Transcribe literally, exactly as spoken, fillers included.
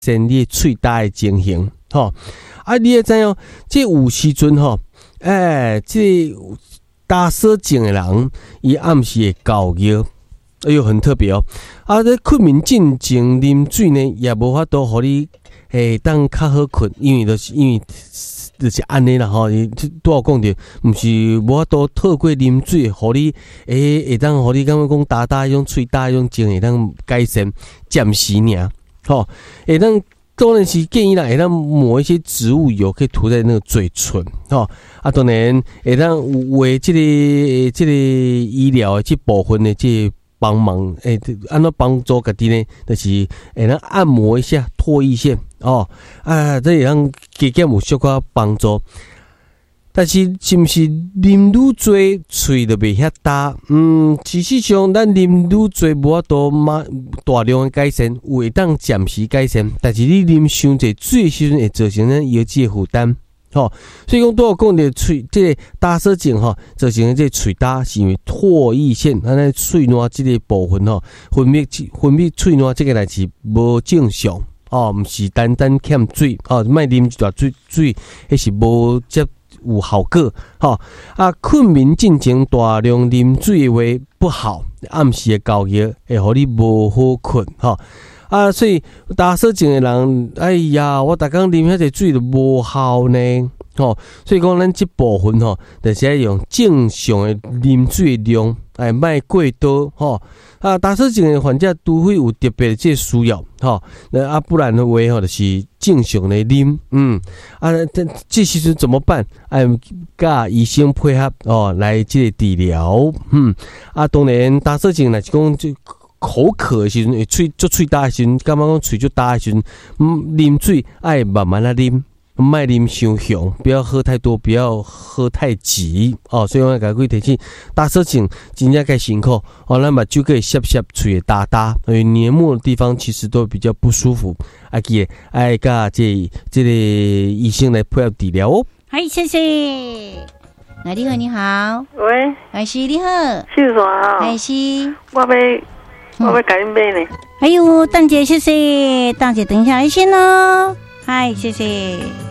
善你喙焦的情形，吼。啊，你会知影，这有时阵吼，哎，这打舌症的人，伊暗时会搞药，哎呦，很特别哦。啊，这困眠进前啉水呢，也无法度互你诶当较好困，因为就是因为就是安尼啦吼。伊拄好讲着，毋是无法度透过啉水，互你诶会当互你感觉讲打打迄种喙焦迄种症会当改善，暂时尔，吼，会当。当然是建议啦，会当抹一些植物油，可以涂在那个嘴唇，吼、哦。啊，当然会当为这个这个医疗的这部分的这帮忙，诶、欸，安怎帮助家己呢？就是会当按摩一下唾液腺，哦，啊，这会让加减有小可帮助。但是是毋是啉愈多，喙就袂遐焦？嗯，事实上，咱啉愈多无法度马大量的改善，有会当暂时改善。但是你啉伤济水的时阵，会造成咱腰肌的负担。吼、哦，所以讲拄好讲的喙，这个打舌症吼，造成的这喙焦是因为唾液腺，咱咧喙烂这个部分吼，分泌分泌喙烂这个来是无正常。哦，毋是单单欠水，哦，莫啉一大水水，迄是无接。有效果，吼啊！困眠进前大量啉水话不好，暗时的熬夜会互你无好困，吼啊！所以打舌症的人，哎呀，我逐工啉遐济水都无效呢，吼！所以讲咱这部分吼，就是要用正常的啉水量，哎，莫过多，吼啊！打舌症的患者除非有特别的这需要，吼，那啊不然的话吼，就是正常的啉，嗯啊，这这时阵怎么办？哎，甲医生配合哦，来这个治疗，嗯啊，当然打舌症若是讲就口渴的时阵，喙足喙焦的时阵，感觉讲喙足焦的时阵，嗯，啉水爱慢慢啊啉。卖啉伤凶，不要喝太多，不要喝太急哦。所以我甲各位提醒，打舌症真正该辛苦哦。咱目睭可以涩涩，嘴也大大，因为黏膜的地方其实都比较不舒服。啊，记得爱甲这这个医生来配合治疗哦。 嗨，谢谢。哎，你好，你好。 喂， 哎，是你好。 是啥？ 哎，是。 我要我要甲你买呢。 哎呦，蛋姐，谢谢，蛋姐，等一下来先哦。嗨，谢谢。